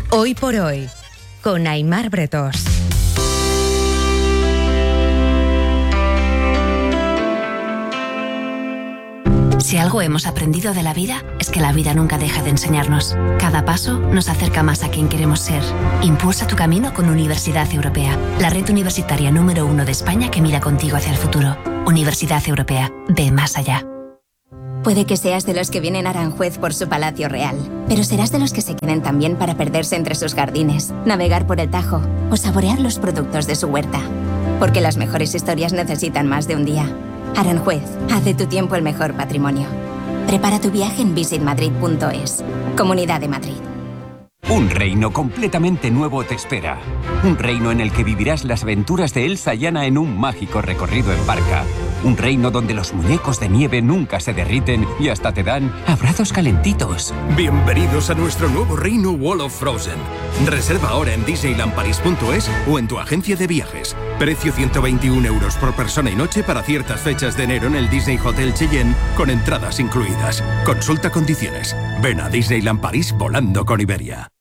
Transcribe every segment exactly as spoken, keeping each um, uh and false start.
Hoy por hoy, con Aimar Bretós. Si algo hemos aprendido de la vida, es que la vida nunca deja de enseñarnos. Cada paso nos acerca más a quien queremos ser. Impulsa tu camino con Universidad Europea, la red universitaria número uno de España que mira contigo hacia el futuro. Universidad Europea, ve más allá. Puede que seas de los que vienen a Aranjuez por su palacio real, pero serás de los que se queden también para perderse entre sus jardines, navegar por el Tajo o saborear los productos de su huerta. Porque las mejores historias necesitan más de un día. Aranjuez, haz de tu tiempo el mejor patrimonio. Prepara tu viaje en visit madrid punto es. Comunidad de Madrid. Un reino completamente nuevo te espera. Un reino en el que vivirás las aventuras de Elsa y Anna en un mágico recorrido en barca. Un reino donde los muñecos de nieve nunca se derriten y hasta te dan abrazos calentitos. Bienvenidos a nuestro nuevo reino Wall of Frozen. Reserva ahora en disneyland paris punto es o en tu agencia de viajes. Precio ciento veintiún euros por persona y noche para ciertas fechas de enero en el Disney Hotel Cheyenne con entradas incluidas. Consulta condiciones. Ven a Disneyland París volando con Iberia.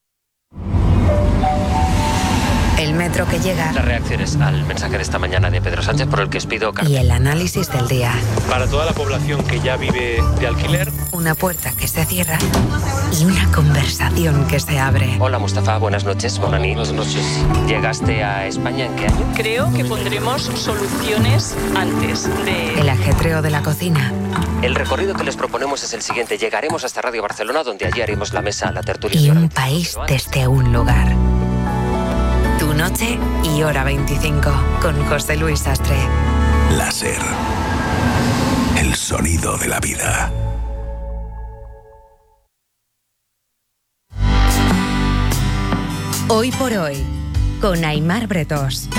El metro que llega. Las reacciones al mensaje de esta mañana de Pedro Sánchez por el que os pido... Y el análisis del día. Para toda la población que ya vive de alquiler. Una puerta que se cierra y una conversación que se abre. Hola Mustafa, buenas noches. Buenas noches. ¿Llegaste a España en qué año? Creo que pondremos soluciones antes de... El ajetreo de la cocina. El recorrido que les proponemos es el siguiente. Llegaremos hasta Radio Barcelona, donde allí haremos la mesa, la tertulia... Y un país desde un lugar. Tu noche y hora veinticinco, con José Luis Sastre. Láser. El sonido de la vida. Hoy por hoy, con Aimar Bretós.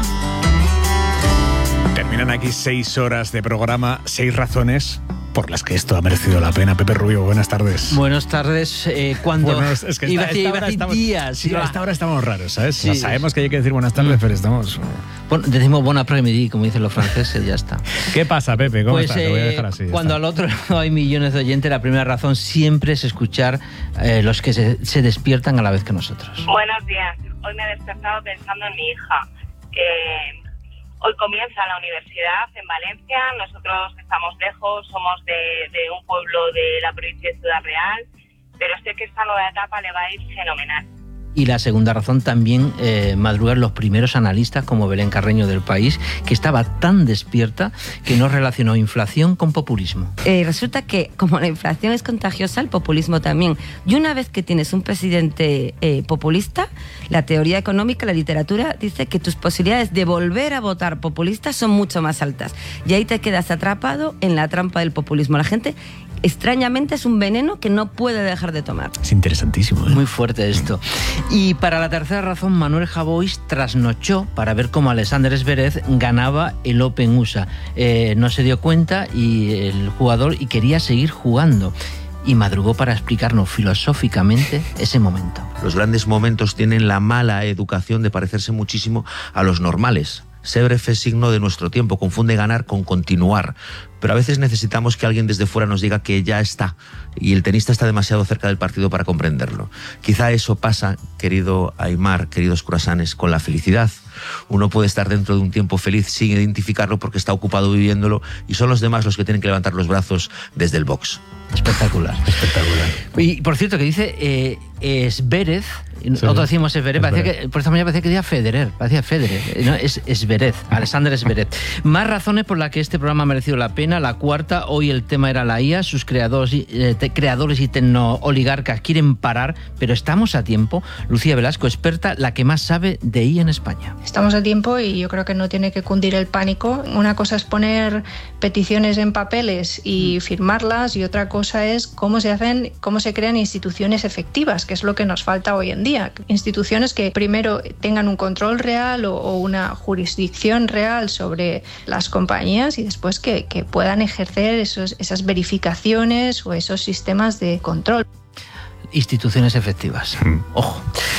Terminan aquí seis horas de programa, seis razones por las que esto ha merecido la pena. Pepe Rubio, buenas tardes. Buenas tardes. Eh, cuando bueno, es que iba a esta, decir, esta iba a decir estamos, días. Sí, iba. a esta hora estamos raros, ¿sabes? Sí. No, sabemos que hay que decir buenas tardes, mm. pero estamos... Bueno, decimos bon après-midi, como dicen los franceses, ya está. ¿Qué pasa, Pepe? ¿Cómo pues, estás? Eh, Te voy a dejar así. Cuando al otro lado hay millones de oyentes, la primera razón siempre es escuchar eh, los que se, se despiertan a la vez que nosotros. Buenos días. Hoy me he despertado pensando en mi hija. Eh... Hoy comienza la universidad en Valencia, nosotros estamos lejos, somos de, de un pueblo de la provincia de Ciudad Real, pero sé que esta nueva etapa le va a ir fenomenal. Y la segunda razón también, eh, madrugar los primeros analistas como Belén Carreño del País, que estaba tan despierta que no relacionó inflación con populismo. Eh, resulta que como la inflación es contagiosa, el populismo también. Y una vez que tienes un presidente eh, populista, la teoría económica, la literatura, dice que tus posibilidades de volver a votar populista son mucho más altas. Y ahí te quedas atrapado en la trampa del populismo. La gente... extrañamente es un veneno que no puede dejar de tomar. Es interesantísimo, ¿eh? Muy fuerte esto. Y para la tercera razón, Manuel Javois trasnochó para ver cómo Alexander Zverev ganaba el Open U S A. Eh, no se dio cuenta y el jugador y quería seguir jugando. Y madrugó para explicarnos filosóficamente ese momento. Los grandes momentos tienen la mala educación de parecerse muchísimo a los normales. Zverev es signo de nuestro tiempo, confunde ganar con continuar. Pero a veces necesitamos que alguien desde fuera nos diga que ya está, y el tenista está demasiado cerca del partido para comprenderlo. Quizá eso pasa, querido Aimar, queridos curasanes, con la felicidad. Uno puede estar dentro de un tiempo feliz sin identificarlo porque está ocupado viviéndolo, y son los demás los que tienen que levantar los brazos desde el box. Espectacular, espectacular. Y por cierto, que dice eh, Zverev, sí, nosotros decimos Zverev, parecía que, por esta mañana parecía que decía Federer, parecía Federer, no, es Zverev, Alexander Zverev. Más razones por las que este programa ha merecido la pena. La cuarta, hoy el tema era la I A, sus creadores y, eh, te, creadores y tecnooligarcas quieren parar, pero estamos a tiempo. Lucía Velasco, experta, la que más sabe de I A en España. Estamos a tiempo y yo creo que no tiene que cundir el pánico. Una cosa es poner peticiones en papeles y firmarlas, y otra cosa es cómo se hacen, cómo se crean instituciones efectivas, que es lo que nos falta hoy en día. Instituciones que primero tengan un control real o, o una jurisdicción real sobre las compañías, y después que, que puedan ejercer esos, esas verificaciones o esos sistemas de control. Instituciones efectivas. Mm. Ojo.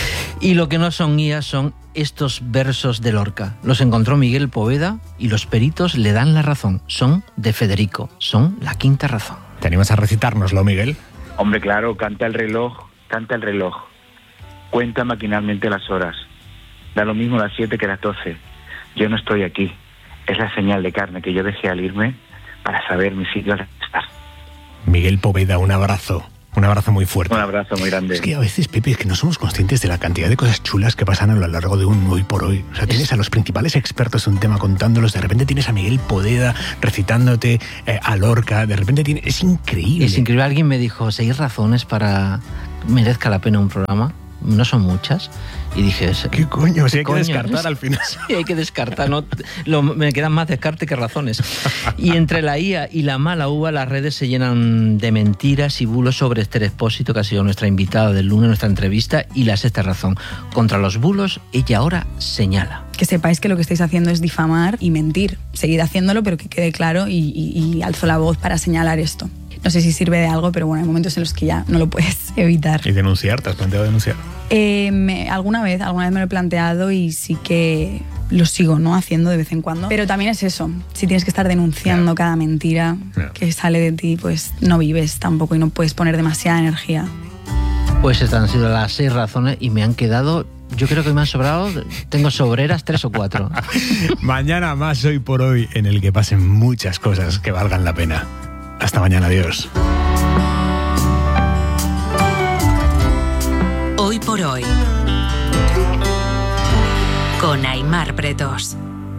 Y lo que no son I A son estos versos de Lorca. Los encontró Miguel Poveda y los peritos le dan la razón. Son de Federico. Son la quinta razón. ¿Te animas a recitárnoslo, Miguel? Hombre, claro, canta el reloj, canta el reloj. Cuenta maquinalmente las horas. Da lo mismo las siete que las doce. Yo no estoy aquí. Es la señal de carne que yo dejé al irme para saber mi sitio al estar. Miguel Poveda, un abrazo. Un abrazo muy fuerte. Un abrazo muy grande. Es que a veces, Pepe, es que no somos conscientes de la cantidad de cosas chulas que pasan a lo largo de un hoy por hoy. O sea, tienes a los principales expertos de un tema contándolos, de repente tienes a Miguel Poveda recitándote eh, a Lorca, de repente tienes... Es increíble. Es increíble. Alguien me dijo, seis razones para que merezca la pena un programa. No son muchas. Y dije... ¿Qué coño? Si hay coño? que descartar al final. Sí, hay que descartar. No, lo, me quedan más descarte que razones. Y entre la I A y la mala uva, las redes se llenan de mentiras y bulos sobre Esther Expósito, que ha sido nuestra invitada del lunes, nuestra entrevista, y la sexta razón. Contra los bulos, ella ahora señala. Que sepáis que lo que estáis haciendo es difamar y mentir. Seguid haciéndolo, pero que quede claro, y, y, y alzo la voz para señalar esto. No sé si sirve de algo, pero bueno, hay momentos en los que ya no lo puedes evitar. ¿Y denunciar? ¿Te has planteado denunciar? Eh, me, alguna vez, alguna vez me lo he planteado y sí que lo sigo, ¿no? Haciendo de vez en cuando. Pero también es eso, si tienes que estar denunciando claro. cada mentira claro. que sale de ti, pues no vives tampoco y no puedes poner demasiada energía. Pues estas han sido las seis razones y me han quedado... Yo creo que me han sobrado, tengo sobreras tres o cuatro. Mañana más Hoy por Hoy, en el que pasen muchas cosas que valgan la pena. Hasta mañana, adiós. Hoy por Hoy, con Aimar Bretos.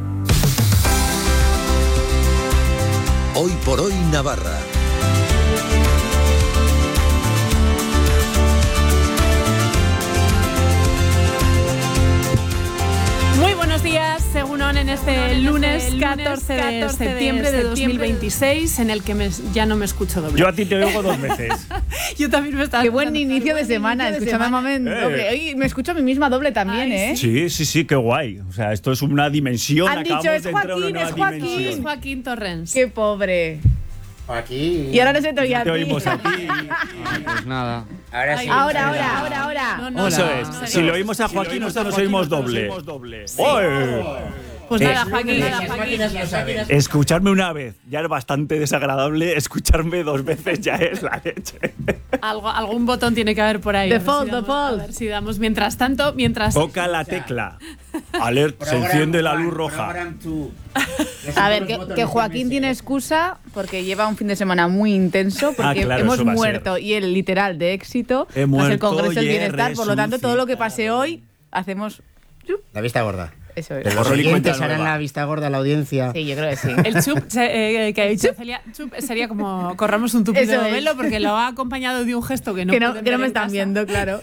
Hoy por Hoy Navarra. Muy buenos días, según on en este lunes catorce de septiembre de dos mil veintiséis, en el que me, ya no me escucho doble. Yo a ti te oigo dos veces. Yo también me estaba... Qué buen inicio de semana, escuchando a Mamen Eh. doble. Oye, me escucho a mí misma doble también, Ay, ¿eh? Sí, sí, sí, qué guay. O sea, esto es una dimensión. Han dicho, acabamos es de entrar a una Joaquín, nueva es Joaquín. dimensión. Es Joaquín Torrens. Qué pobre. Aquí. Y ahora no se te oye a Te ti. oímos a ti. Pues nada. Ahora sí. Ahora, ahora, ahora, ahora. No, no, Eso no, es. Si le oímos a Joaquín, nosotros nos oímos doble. Sí. ¡Oye! Pues Eh, nada, Joaquín, nada, Joaquín. Escucharme una vez ya es bastante desagradable, escucharme dos veces ya es la leche. Algo, algún botón tiene que haber por ahí. Default, a ver si damos, default. A ver si damos. Mientras tanto, mientras... Toca la tecla. Alert, se enciende la luz roja. A ver, que, que Joaquín tiene excusa porque lleva un fin de semana muy intenso, porque Ah, claro, hemos eso va a muerto y el literal de éxito He va a ser el muerto Congreso del y he Bienestar, por lo tanto todo lo que pase hoy hacemos... La vista gorda. Eso es. Pero los Borrón y cuenta oyentes harán nueva. la vista gorda a la audiencia. Sí, yo creo que sí. El chup se- eh, que ha dicho Celia, chup sería como corramos un tupido Eso es. velo, porque lo ha acompañado de un gesto que no, que no, pueden que no ver me en están casa. viendo, claro.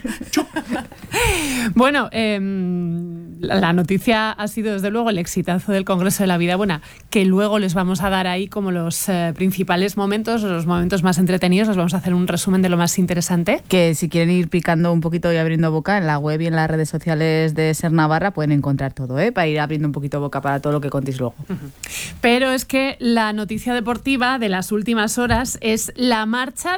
Bueno, eh, la, la noticia ha sido desde luego el exitazo del Congreso de la Vida Buena, que luego les vamos a dar ahí como los eh, principales momentos, los momentos más entretenidos. Les vamos a hacer un resumen de lo más interesante. Que si quieren ir picando un poquito y abriendo boca, en la web y en las redes sociales de Ser Navarra pueden encontrar todo, ¿eh? Para ir abriendo un poquito boca para todo lo que contéis luego. Pero es que la noticia deportiva de las últimas horas es la marcha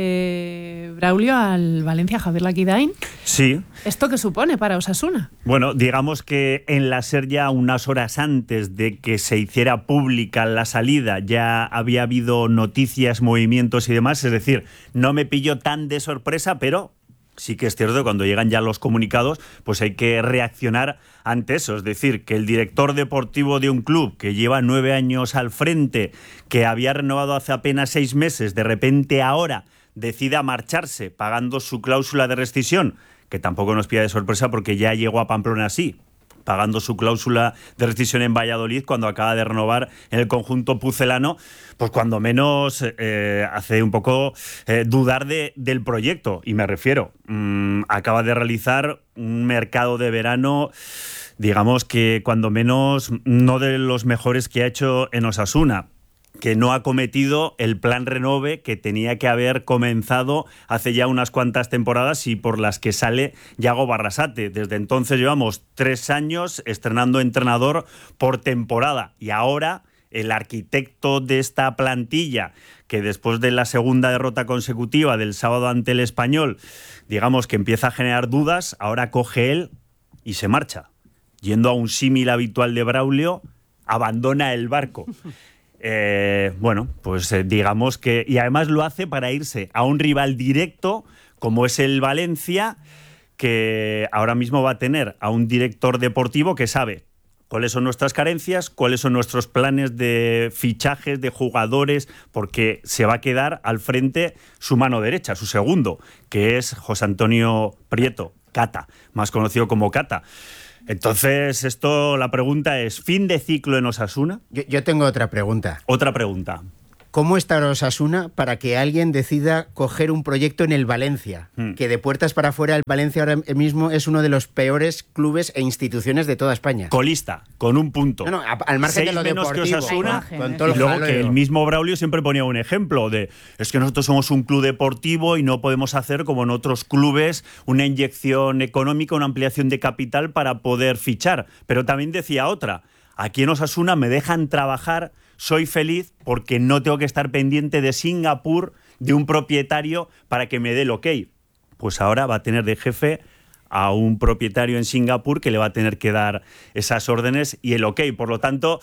de Braulio al Valencia, Javier Laquidain. Sí. ¿Esto qué supone para Osasuna? Bueno, digamos que en la SER ya unas horas antes de que se hiciera pública la salida ya había habido noticias, movimientos y demás. Es decir, no me pilló tan de sorpresa, pero sí que es cierto que cuando llegan ya los comunicados, pues hay que reaccionar ante eso. Es decir, que el director deportivo de un club que lleva nueve años al frente, que había renovado hace apenas seis meses, de repente ahora decida marcharse pagando su cláusula de rescisión, que tampoco nos pilla de sorpresa porque ya llegó a Pamplona así, pagando su cláusula de rescisión en Valladolid cuando acaba de renovar en el conjunto pucelano, pues cuando menos eh, hace un poco eh, dudar de, del proyecto. Y me refiero, mmm, acaba de realizar un mercado de verano, digamos que cuando menos no de los mejores que ha hecho en Osasuna, que no ha cometido el plan Renove que tenía que haber comenzado hace ya unas cuantas temporadas y por las que sale Yago Barrasate. Desde entonces llevamos tres años estrenando entrenador por temporada y ahora el arquitecto de esta plantilla, que después de la segunda derrota consecutiva del sábado ante el Español, digamos que empieza a generar dudas, ahora coge él y se marcha. Yendo a un símil habitual de Braulio, abandona el barco. Eh, bueno, pues eh, digamos que... Y además lo hace para irse a un rival directo, como es el Valencia, que ahora mismo va a tener a un director deportivo que sabe cuáles son nuestras carencias, cuáles son nuestros planes de fichajes, de jugadores, porque se va a quedar al frente su mano derecha, su segundo, que es José Antonio Prieto, Cata, más conocido como Cata. Entonces, esto, la pregunta es, ¿fin de ciclo en Osasuna? Yo, yo tengo otra pregunta. Otra pregunta. ¿Cómo está Osasuna para que alguien decida coger un proyecto en el Valencia? Hmm. Que de puertas para afuera el Valencia ahora mismo es uno de los peores clubes e instituciones de toda España. Colista, con un punto. No, no, al margen Seis de lo menos deportivo. Que Osasuna, con todo y luego jaleo. Que el mismo Braulio siempre ponía un ejemplo de es que nosotros somos un club deportivo y no podemos hacer como en otros clubes una inyección económica, una ampliación de capital para poder fichar. Pero también decía otra, aquí en Osasuna me dejan trabajar, soy feliz porque no tengo que estar pendiente de Singapur, de un propietario, para que me dé el ok. Pues ahora va a tener de jefe a un propietario en Singapur que le va a tener que dar esas órdenes y el ok. Por lo tanto,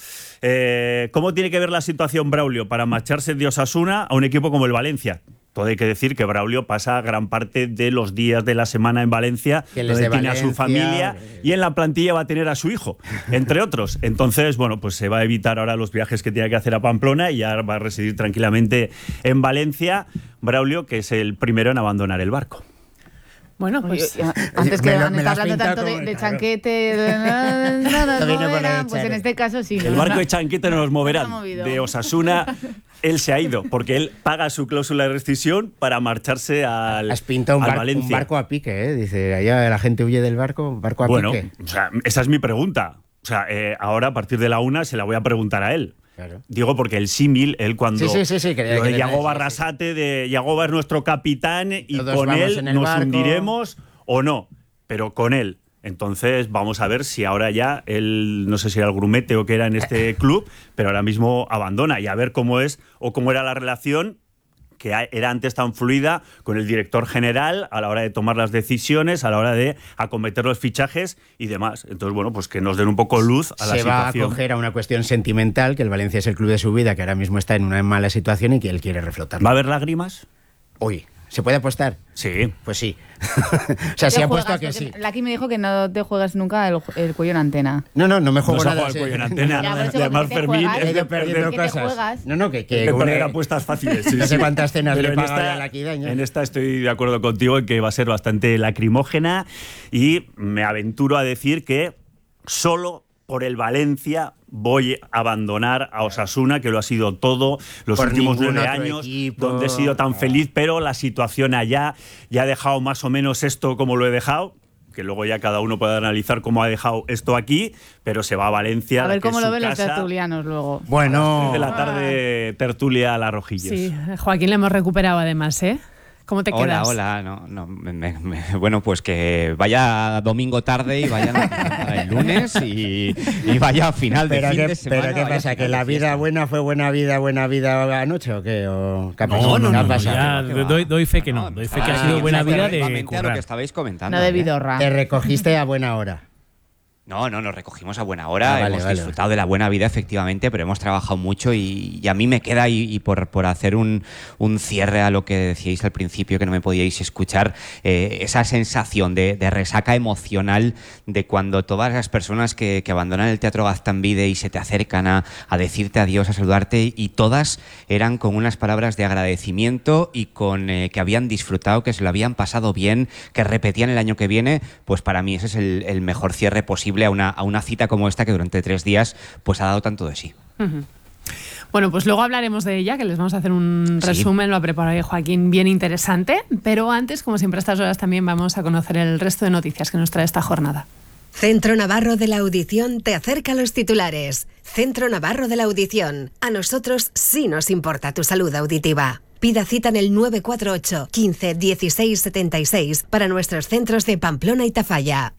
eh, ¿cómo tiene que ver la situación Braulio para marcharse de Osasuna a un equipo como el Valencia? Todo hay que decir que Braulio pasa gran parte de los días de la semana en Valencia, donde tiene Valencia, a su familia y en la plantilla va a tener a su hijo, entre otros. Entonces, bueno, pues se va a evitar ahora los viajes que tiene que hacer a Pamplona y ya va a residir tranquilamente en Valencia. Braulio, que es el primero en abandonar el barco. Bueno, pues Oye, antes que han estado hablando tanto de, de chanquete, de, no, no, no, no moverán, pues en este caso sí. El no, barco no, de chanquete no nos moverán. No de Osasuna, él se ha ido, porque él paga su cláusula de rescisión para marcharse al, Has pintado un, al bar, Valencia. un barco a pique, ¿eh? Dice, allá la gente huye del barco, barco a bueno, pique. Bueno, o sea, esa es mi pregunta. O sea, eh, ahora a partir de la una se la voy a preguntar a él. Claro. Digo porque el símil, él cuando... Sí, sí, sí, sí, que, lo que de Yagoba sí, sí. Arrasate, de Yagoba es nuestro capitán y Todos con él en el nos barco. hundiremos o no, pero con él. Entonces vamos a ver si ahora ya él, no sé si era el grumete o qué era en este club, pero ahora mismo abandona y a ver cómo es o cómo era la relación que era antes tan fluida con el director general a la hora de tomar las decisiones, a la hora de acometer los fichajes y demás. Entonces, bueno, pues que nos den un poco luz a la Se situación. va a acoger a una cuestión sentimental, que el Valencia es el club de su vida, que ahora mismo está en una mala situación y que él quiere reflotar. ¿Va a haber lágrimas? Uy, ¿se puede apostar? Sí. Pues sí. O sea, se ha puesto a que sí. Laki me dijo que no te juegas nunca el, el cuello en antena. No, no, no me juego no nada. el cuello en antena. Ya, por eso y además que te Fermín juegas, es de perdiendo perder que te juegas. No, no, que, que de una- perder apuestas fáciles. Sí, no sé sí. cuántas cenas Pero le en paga esta- a la Quidaña. En esta estoy de acuerdo contigo en que va a ser bastante lacrimógena y me aventuro a decir que solo por el Valencia voy a abandonar a Osasuna, que lo ha sido todo los Por últimos ningún nueve otro años, equipo. donde he sido tan feliz, pero la situación allá ya ha dejado más o menos esto como lo he dejado, que luego ya cada uno puede analizar cómo ha dejado esto aquí, pero se va a Valencia. A la ver que cómo es lo su ven los casa. tertulianos luego. Bueno. De la tarde tertulia a la Rojillos. sí, Joaquín le hemos recuperado además, ¿eh? ¿Cómo te Hola, quedas? hola. No, no, me- me- me- bueno, pues que vaya domingo tarde y vaya el lunes y, y vaya a final de ¿Pero fin qué, de semana. pero qué vaya pasa? final ¿Que de la vida fiesta. buena fue buena vida, buena vida anoche o qué? ¿O qué ha pasado? No, no, ¿Qué ha no, pasado? ya doy, doy fe que no. Doy fe que ha Ah, sido buena vida exactamente de a lo currar. que estabais comentando. No de ¿eh? vidorra. Te recogiste a buena hora. No, no, nos recogimos a buena hora, Ah, vale, hemos vale. disfrutado de la buena vida, efectivamente, pero hemos trabajado mucho y, y a mí me queda, y, y por, por hacer un, un cierre a lo que decíais al principio, que no me podíais escuchar, eh, esa sensación de, de resaca emocional de cuando todas las personas que, que abandonan el Teatro Gaztambide y se te acercan a, a decirte adiós, a saludarte, y todas eran con unas palabras de agradecimiento y con eh, que habían disfrutado, que se lo habían pasado bien, que repetían el año que viene, pues para mí ese es el, el mejor cierre posible a una, a una cita como esta que durante tres días pues ha dado tanto de sí. Ujú. Bueno, pues luego hablaremos de ella, que les vamos a hacer un Sí. resumen, lo ha preparado ahí Joaquín, bien interesante, pero antes, como siempre a estas horas, también vamos a conocer el resto de noticias que nos trae esta jornada. Centro Navarro de la Audición te acerca a los titulares. Centro Navarro de la Audición. A nosotros sí nos importa tu salud auditiva. Pida cita en el nueve cuatro ocho, quince, dieciséis setenta y seis para nuestros centros de Pamplona y Tafalla.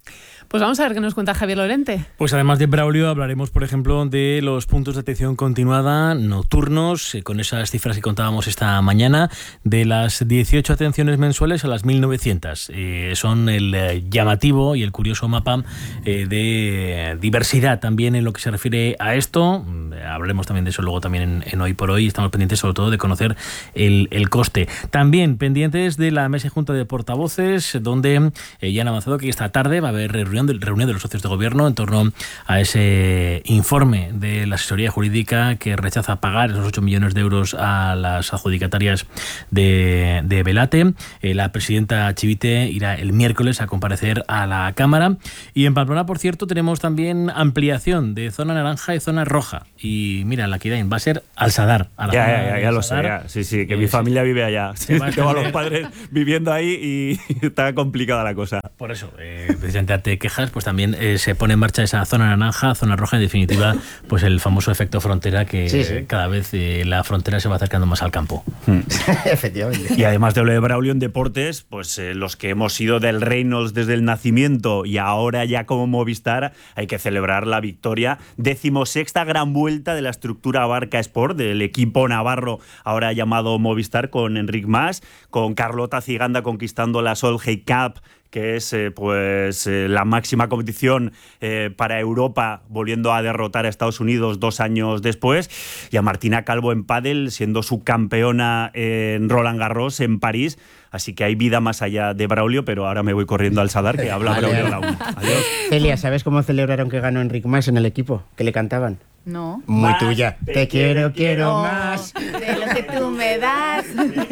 Pues vamos a ver qué nos cuenta Javier Lorente. Pues además de Braulio hablaremos, por ejemplo, de los puntos de atención continuada nocturnos, eh, con esas cifras que contábamos esta mañana, de las dieciocho atenciones mensuales a las mil novecientas. Eh, son el eh, llamativo y el curioso mapa eh, de diversidad también en lo que se refiere a esto. Eh, hablaremos también de eso luego también en, en Hoy por Hoy. Estamos pendientes sobre todo de conocer el, el coste. También pendientes de la mesa y junta de portavoces, donde eh, ya han avanzado que esta tarde va a haber reunión de, reunión de los socios de gobierno en torno a ese informe de la asesoría jurídica que rechaza pagar esos ocho millones de euros a las adjudicatarias de, de Belate. Eh, la presidenta Chivite irá el miércoles a comparecer a la Cámara. Y en Pamplona, por cierto, tenemos también ampliación de zona naranja y zona roja. Y mira, la Kirain va a ser al Sadar. A la ya, ya, ya, ya lo sé, ya. Sí, sí, que eh, mi familia sí. vive allá. Sí, tengo a los padres viviendo ahí y está complicada la cosa. Por eso, eh, precisamente te quejas, pues también eh, se pone en marcha esa zona naranja, zona roja, en definitiva, pues el famoso efecto frontera que sí, sí. cada vez eh, la frontera se va acercando más al campo. Efectivamente. Y además de lo de Braulio en deportes, pues eh, los que hemos sido del Reynolds desde el nacimiento y ahora ya como Movistar, hay que celebrar la victoria. Decimosexta gran vuelta de la estructura Barca Sport, del equipo navarro ahora llamado Movistar, con Enric Mas, con Carlota Ciganda conquistando la Solheim Cup, que es eh, pues eh, la máxima competición eh, para Europa, volviendo a derrotar a Estados Unidos dos años después, y a Martina Calvo en pádel, siendo subcampeona en Roland Garros en París. Así que hay vida más allá de Braulio, pero ahora me voy corriendo al Sadar, que habla Braulio a la una. Adiós. Celia, ¿sabes cómo celebraron que ganó Enric Mas en el equipo? ¿Que le cantaban? No. Muy más, tuya. Te, te quiero, quiero oh, más. De lo que tú me das.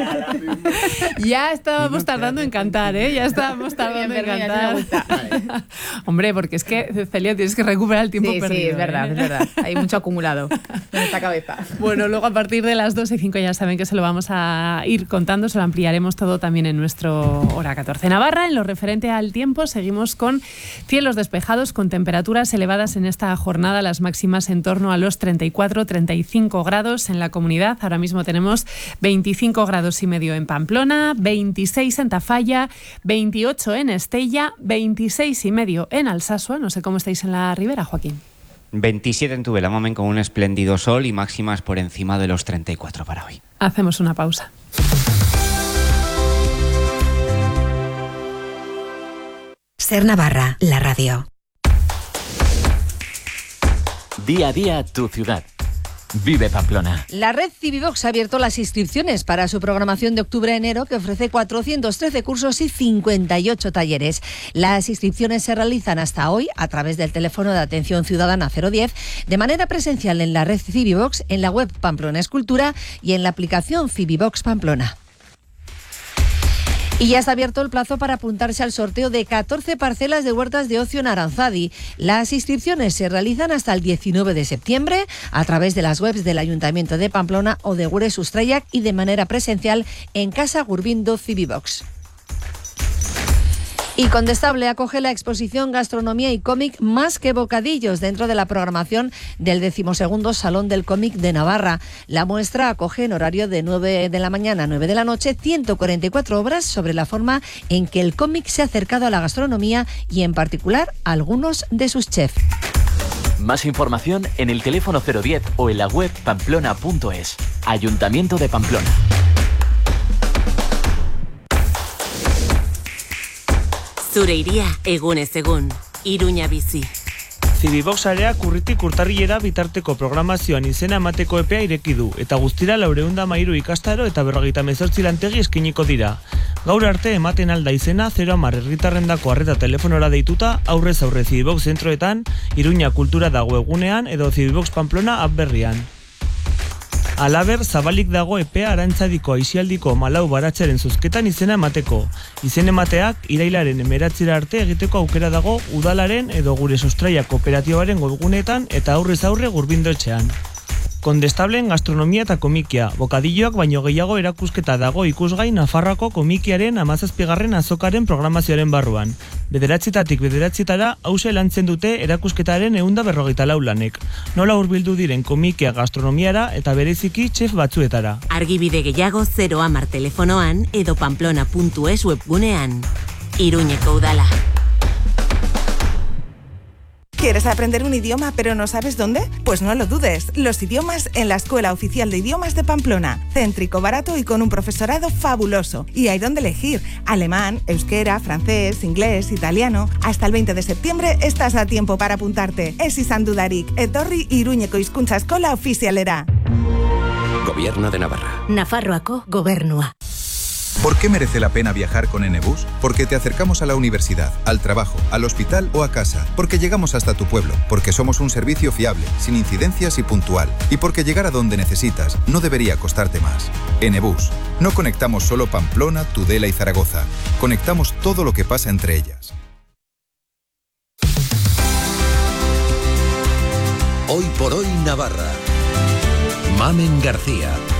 Ya estábamos tardando en cantar, ¿eh? Ya estábamos tardando en cantar. Vale. Hombre, porque es que, Celia, tienes que recuperar el tiempo sí, perdido. Sí, es verdad, ¿eh? es verdad. Hay mucho acumulado en esta cabeza. Bueno, luego a partir de las dos y cinco ya saben que se lo vamos a ir contando, se lo ampliaremos todo también en nuestro Hora catorce Navarra. En lo referente al tiempo, seguimos con cielos despejados, con temperaturas elevadas en esta jornada, las máximas en torno a los treinta y cuatro, treinta y cinco grados en la comunidad. Ahora mismo tenemos veinticinco grados y medio en Pamplona, veintiséis en Tafalla, veintiocho en Estella, veintiséis y medio en Alsasua. No sé cómo estáis en la Ribera, Joaquín. veintisiete en Tubelamomen con un espléndido sol y máximas por encima de los treinta y cuatro para hoy. Hacemos una pausa. Ser Navarra, la radio. Día a día, tu ciudad. Vive Pamplona. La red Civivox ha abierto las inscripciones para su programación de octubre-enero, que ofrece cuatrocientos trece cursos y cincuenta y ocho talleres. Las inscripciones se realizan hasta hoy a través del teléfono de atención ciudadana cero diez, de manera presencial en la red Civivox, en la web Pamplona Escultura y en la aplicación Civivox Pamplona. Y ya está abierto el plazo para apuntarse al sorteo de catorce parcelas de huertas de ocio en Aranzadi. Las inscripciones se realizan hasta el diecinueve de septiembre a través de las webs del Ayuntamiento de Pamplona o de Gure Sustraiak y de manera presencial en Casa Gurbindo Civivox. Y Condestable acoge la exposición Gastronomía y Cómic Más que Bocadillos dentro de la programación del decimosegundo Salón del Cómic de Navarra. La muestra acoge en horario de nueve de la mañana a nueve de la noche ciento cuarenta y cuatro obras sobre la forma en que el cómic se ha acercado a la gastronomía y en particular a algunos de sus chefs. Más información en el teléfono cero diez o en la web pamplona punto es. Ayuntamiento de Pamplona. Zure iria egunez egun, Iruña bizi. Civivox areak urritik urtarrilera bitarteko programazioan izena emateko epea ireki du, eta guztira laurehun eta hamairu ikastaro eta berrogeita hemezortzi lantegi eskainiko dira. Gaur arte ematen alda izena zero hamar herritarrendako arreta telefonora deituta, aurrez aurre Civivox zentroetan, Iruña kultura dago egunean edo Civivox Pamplona app berrian. Alaber, zabalik dago epea Arantzadiko aisialdiko malau baratzaren zuzketan izena emateko. Izen emateak irailaren emeratzira arte egiteko aukera dago udalaren edo Gure Sustraia kooperatibaren webguneetan eta aurrez aurre Gurbindo etxean. Kondestablen gastronomia eta komikia, bokadilloak baino gehiago erakusketa dago ikusgai Nafarroako komikiaren hamazazpigarren azokaren programazioaren barruan. Bederatzitatik bederatzitara hause lantzen dute erakusketaren ehun eta berrogeita lau lanek. Nola hurbildu diren komikia gastronomiara eta bereziki chef batzuetara. Argibide gehiago zero hamar telefonoan edo pamplona puntu es webgunean. Iruñeko udala. ¿Quieres aprender un idioma pero no sabes dónde? Pues no lo dudes. Los idiomas en la Escuela Oficial de Idiomas de Pamplona. Céntrico, barato y con un profesorado fabuloso. Y hay donde elegir. Alemán, euskera, francés, inglés, italiano. Hasta el veinte de septiembre estás a tiempo para apuntarte. Ez izan dudarik, etorri Iruñeko hizkuntza eskola ofizialera. Gobierno de Navarra. Nafarroako Gobernua. ¿Por qué merece la pena viajar con Enebus? Porque te acercamos a la universidad, al trabajo, al hospital o a casa. Porque llegamos hasta tu pueblo. Porque somos un servicio fiable, sin incidencias y puntual. Y porque llegar a donde necesitas no debería costarte más. Enebus. No conectamos solo Pamplona, Tudela y Zaragoza. Conectamos todo lo que pasa entre ellas. Hoy por hoy Navarra. Mamen García.